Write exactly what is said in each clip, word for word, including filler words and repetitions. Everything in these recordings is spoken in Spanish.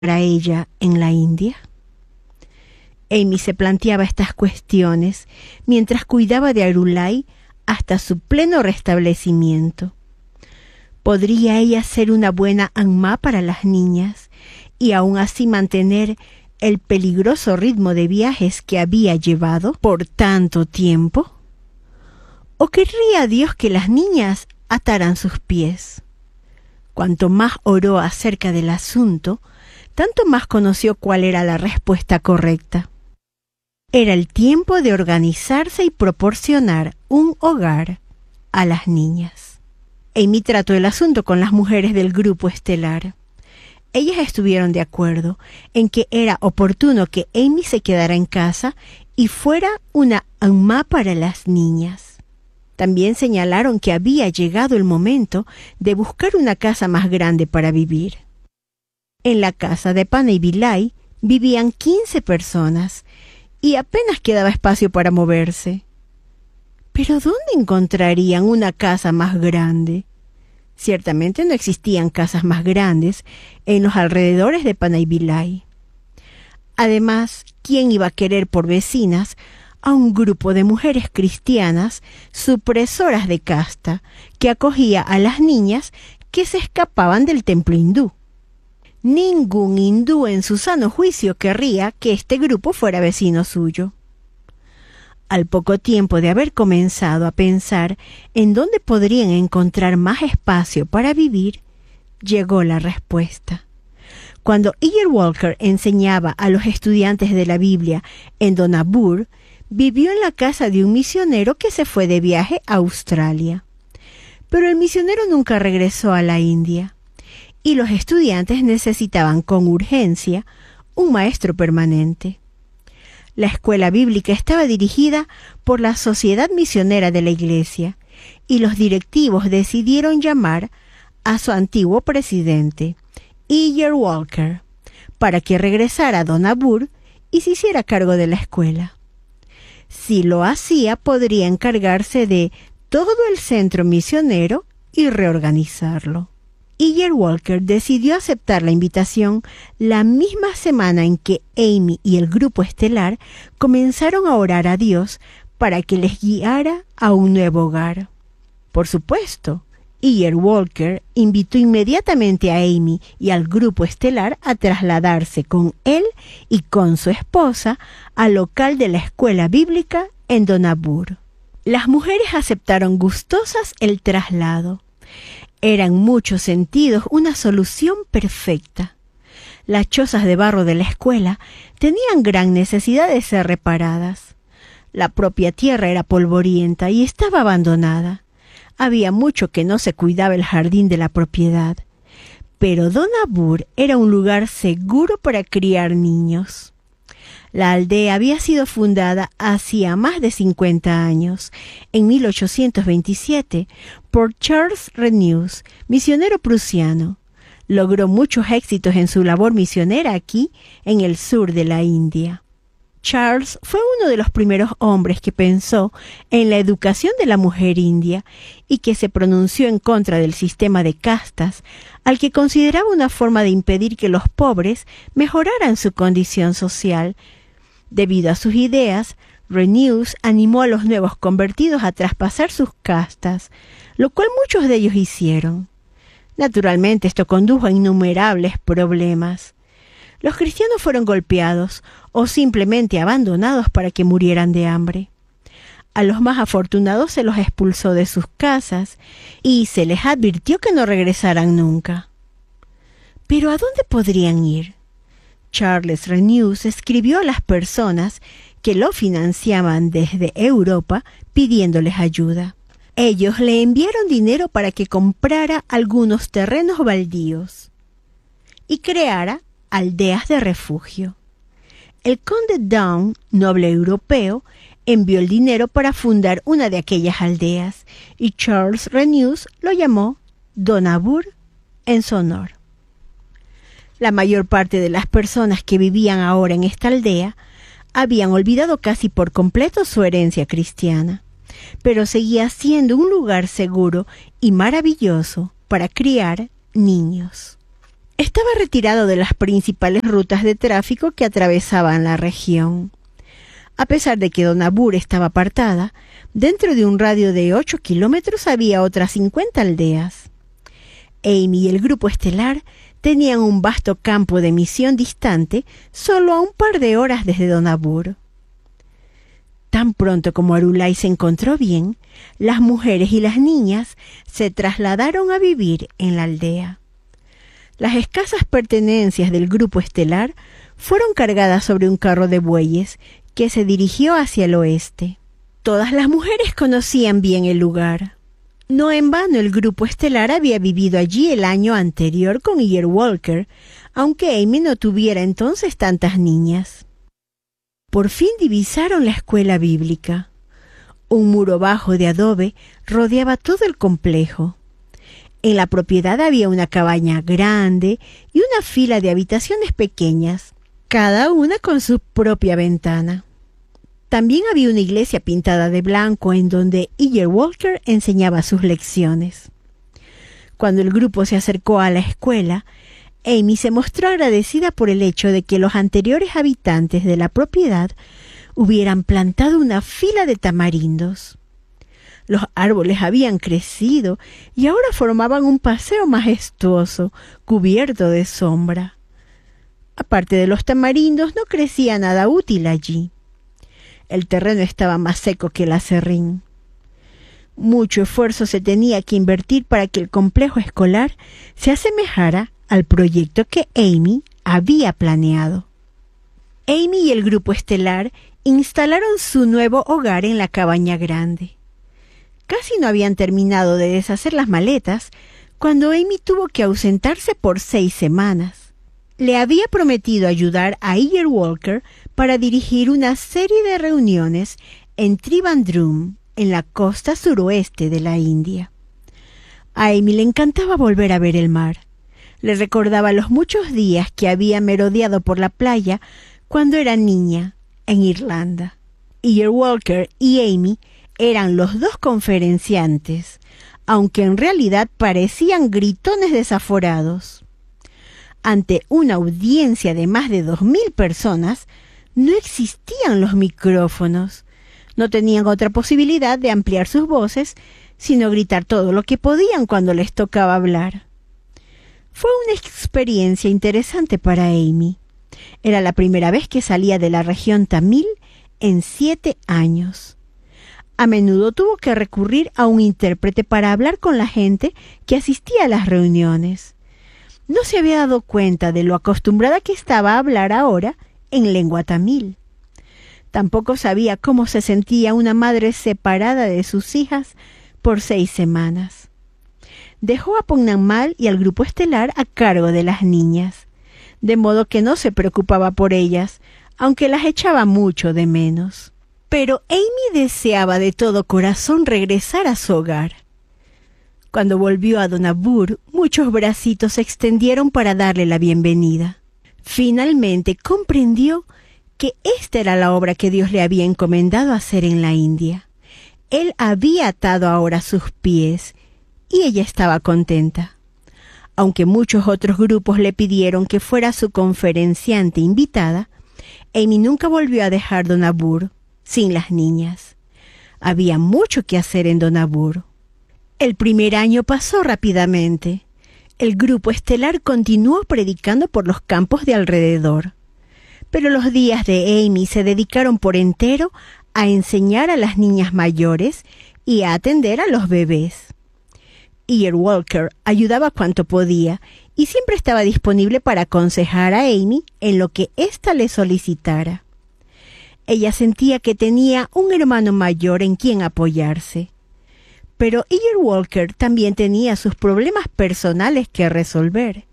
para ella en la India? Amy se planteaba estas cuestiones mientras cuidaba de Arulai hasta su pleno restablecimiento. ¿Podría ella ser una buena amá para las niñas y aún así mantener el peligroso ritmo de viajes que había llevado por tanto tiempo? ¿O querría Dios que las niñas ataran sus pies? Cuanto más oró acerca del asunto, tanto más conoció cuál era la respuesta correcta. Era el tiempo de organizarse y proporcionar un hogar a las niñas. Amy trató el asunto con las mujeres del grupo estelar. Ellas estuvieron de acuerdo en que era oportuno que Amy se quedara en casa y fuera una amá para las niñas. También señalaron que había llegado el momento de buscar una casa más grande para vivir. En la casa de Panay Vilay vivían quince personas y apenas quedaba espacio para moverse. ¿Pero dónde encontrarían una casa más grande? Ciertamente no existían casas más grandes en los alrededores de Panay Vilay. Además, ¿quién iba a querer por vecinas a un grupo de mujeres cristianas supresoras de casta que acogía a las niñas que se escapaban del templo hindú? Ningún hindú en su sano juicio querría que este grupo fuera vecino suyo. Al poco tiempo de haber comenzado a pensar en dónde podrían encontrar más espacio para vivir, llegó la respuesta. Cuando E J Walker enseñaba a los estudiantes de la Biblia en Donabur, vivió en la casa de un misionero que se fue de viaje a Australia. Pero el misionero nunca regresó a la India, y los estudiantes necesitaban con urgencia un maestro permanente. La escuela bíblica estaba dirigida por la Sociedad Misionera de la Iglesia, y los directivos decidieron llamar a su antiguo presidente, E J Walker, para que regresara a Donabur y se hiciera cargo de la escuela. Si lo hacía, podría encargarse de todo el centro misionero y reorganizarlo. E J Walker decidió aceptar la invitación la misma semana en que Amy y el grupo estelar comenzaron a orar a Dios para que les guiara a un nuevo hogar. Por supuesto, E J Walker invitó inmediatamente a Amy y al grupo estelar a trasladarse con él y con su esposa al local de la escuela bíblica en Donabur. Las mujeres aceptaron gustosas el traslado. Era en muchos sentidos una solución perfecta. Las chozas de barro de la escuela tenían gran necesidad de ser reparadas. La propia tierra era polvorienta y estaba abandonada. Había mucho que no se cuidaba el jardín de la propiedad. Pero Donabur era un lugar seguro para criar niños. La aldea había sido fundada hacía más de cincuenta años, en mil ochocientos veintisiete, por Charles Renews, misionero prusiano. Logró muchos éxitos en su labor misionera aquí, en el sur de la India. Charles fue uno de los primeros hombres que pensó en la educación de la mujer india y que se pronunció en contra del sistema de castas, al que consideraba una forma de impedir que los pobres mejoraran su condición social. Debido a sus ideas, Renews animó a los nuevos convertidos a traspasar sus castas, lo cual muchos de ellos hicieron. Naturalmente, esto condujo a innumerables problemas. Los cristianos fueron golpeados o simplemente abandonados para que murieran de hambre. A los más afortunados se los expulsó de sus casas y se les advirtió que no regresaran nunca. ¿Pero a dónde podrían ir? Charles Renews escribió a las personas que lo financiaban desde Europa pidiéndoles ayuda. Ellos le enviaron dinero para que comprara algunos terrenos baldíos y creara aldeas de refugio. El conde Down, noble europeo, envió el dinero para fundar una de aquellas aldeas y Charles Renews lo llamó Donabur en su honor. La mayor parte de las personas que vivían ahora en esta aldea habían olvidado casi por completo su herencia cristiana, pero seguía siendo un lugar seguro y maravilloso para criar niños. Estaba retirado de las principales rutas de tráfico que atravesaban la región. A pesar de que Dohnavur estaba apartada, dentro de un radio de ocho kilómetros había otras cincuenta aldeas. Amy y el grupo estelar tenían un vasto campo de misión distante solo a un par de horas desde Dohnavur. Tan pronto como Arulai se encontró bien, las mujeres y las niñas se trasladaron a vivir en la aldea. Las escasas pertenencias del grupo estelar fueron cargadas sobre un carro de bueyes que se dirigió hacia el oeste. Todas las mujeres conocían bien el lugar. No en vano el grupo estelar había vivido allí el año anterior con Iyer Walker, aunque Amy no tuviera entonces tantas niñas. Por fin divisaron la escuela bíblica. Un muro bajo de adobe rodeaba todo el complejo. En la propiedad había una cabaña grande y una fila de habitaciones pequeñas, cada una con su propia ventana. También había una iglesia pintada de blanco en donde Iyer Walker enseñaba sus lecciones. Cuando el grupo se acercó a la escuela, Amy se mostró agradecida por el hecho de que los anteriores habitantes de la propiedad hubieran plantado una fila de tamarindos. Los árboles habían crecido y ahora formaban un paseo majestuoso, cubierto de sombra. Aparte de los tamarindos, no crecía nada útil allí. El terreno estaba más seco que el aserrín. Mucho esfuerzo se tenía que invertir para que el complejo escolar se asemejara al proyecto que Amy había planeado. Amy y el grupo estelar instalaron su nuevo hogar en la cabaña grande. Casi no habían terminado de deshacer las maletas cuando Amy tuvo que ausentarse por seis semanas. Le había prometido ayudar a Iyer Walker para dirigir una serie de reuniones en Trivandrum, en la costa suroeste de la India. A Amy le encantaba volver a ver el mar. Le recordaba los muchos días que había merodeado por la playa cuando era niña en Irlanda. Iyer Walker y Amy eran los dos conferenciantes, aunque en realidad parecían gritones desaforados. Ante una audiencia de más de dos mil personas, no existían los micrófonos. No tenían otra posibilidad de ampliar sus voces, sino gritar todo lo que podían cuando les tocaba hablar. Fue una experiencia interesante para Amy. Era la primera vez que salía de la región tamil en siete años. A menudo tuvo que recurrir a un intérprete para hablar con la gente que asistía a las reuniones. No se había dado cuenta de lo acostumbrada que estaba a hablar ahora en lengua tamil. Tampoco sabía cómo se sentía una madre separada de sus hijas por seis semanas. Dejó a Ponnammal y al grupo estelar a cargo de las niñas, de modo que no se preocupaba por ellas, aunque las echaba mucho de menos. Pero Amy deseaba de todo corazón regresar a su hogar. Cuando volvió a Dohnavur, muchos bracitos se extendieron para darle la bienvenida. Finalmente comprendió que esta era la obra que Dios le había encomendado hacer en la India. Él había atado ahora sus pies y ella estaba contenta. Aunque muchos otros grupos le pidieron que fuera su conferenciante invitada, Amy nunca volvió a dejar Dohnavur sin las niñas. Había mucho que hacer en Dohnavur. El primer año pasó rápidamente. El grupo estelar continuó predicando por los campos de alrededor. Pero los días de Amy se dedicaron por entero a enseñar a las niñas mayores y a atender a los bebés. Iyer Walker ayudaba cuanto podía y siempre estaba disponible para aconsejar a Amy en lo que ésta le solicitara. Ella sentía que tenía un hermano mayor en quien apoyarse. Pero Iyer Walker también tenía sus problemas personales que resolver.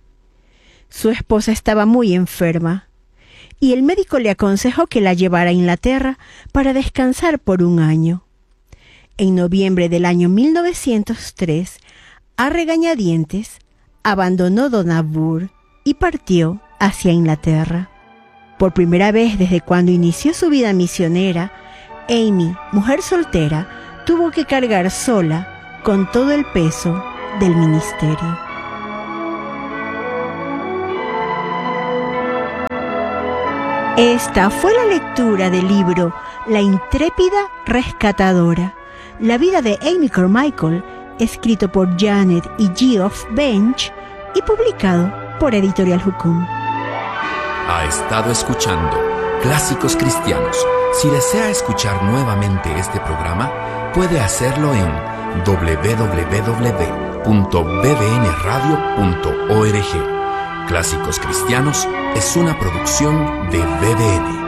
Su esposa estaba muy enferma y el médico le aconsejó que la llevara a Inglaterra para descansar por un año. En noviembre del año mil novecientos tres, a regañadientes, abandonó Dohnavur y partió hacia Inglaterra. Por primera vez desde cuando inició su vida misionera, Amy, mujer soltera, tuvo que cargar sola con todo el peso del ministerio. Esta fue la lectura del libro La intrépida rescatadora, la vida de Amy Carmichael, escrito por Janet y Geoff Bench y publicado por Editorial Jukum. Ha estado escuchando Clásicos Cristianos. Si desea escuchar nuevamente este programa, puede hacerlo en doble u doble u doble u punto b b n radio punto org. Clásicos Cristianos es una producción de B B N.